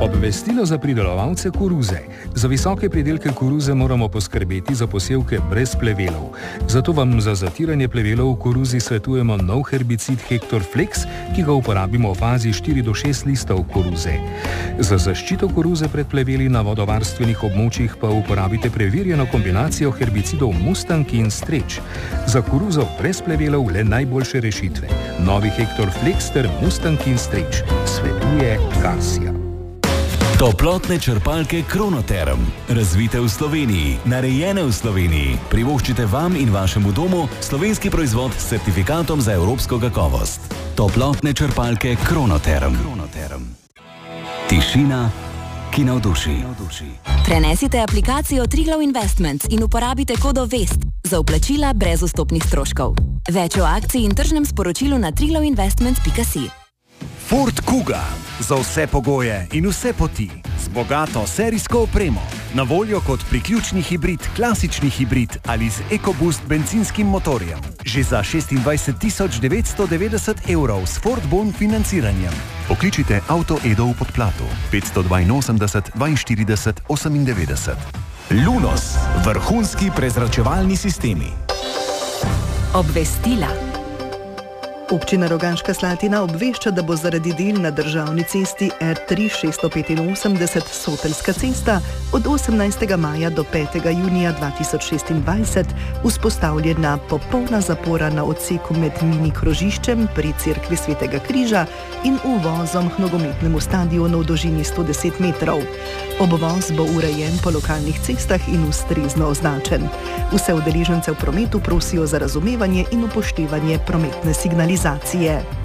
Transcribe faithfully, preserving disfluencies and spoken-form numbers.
Obvestilo za pridelovalce koruze. Za visoke pridelke koruze moramo poskrbeti za posevke brez plevelov. Zato vam za zatiranje plevelov v koruzi svetujemo nov herbicid Hektor Flex, ki ga uporabimo v fazi štiri do šest listov koruze. Za zaščito koruze pred pleveli na vodovarstvenih območjih pa uporabite preverjeno kombinacijo herbicidov Mustang in Stretch. Za koruzo brez plevelov le najboljše rešitve. Novi Hektor Flex ter Mustang in Stretch. Svetuje Garcia. Toplotne črpalke Kronoterm. Razvite v Sloveniji, narejene v Sloveniji. Privoščite vam in vašemu domu slovenski proizvod s certifikatom za evropsko kakovost. Toplotne črpalke Kronoterm. Kronoterm. Tišina, ki navduši. Prenesite aplikacijo Triglav Investments in uporabite kodo VEST za vplačila brez vstopnih stroškov. Več o akciji in tržnem sporočilu na triglav investments pika si. Ford Kuga. Za vse pogoje in vse poti. Z bogato serijsko opremo. Na voljo kot priključni hibrid, klasični hibrid ali z EcoBoost bencinskim motorjem. Že za šestindvajset tisoč devetsto devetdeset evrov s Ford Bon financiranjem. Pokličite Auto Edo v Podplatu petsto dvainosemdeset dvainštirideset osemindevetdeset. Lunos. Vrhunski prezračevalni sistemi. Obvestila. Občina Rogaška Slatina obvešča, da bo zaradi del na državni cesti R tri šeststo petinosemdeset Soteljska cesta od osemnajstega maja do petega junija dva tisoč šestindvajset vzpostavljena popolna zapora na odseku med mini krožiščem pri cerkvi Svetega križa in uvozom k nogometnemu stadionu v dolžini sto deset metrov. Obvoz bo urejen po lokalnih cestah in ustrezno označen. Vse udeležence v prometu prosijo za razumevanje in upoštevanje prometne signalizacije.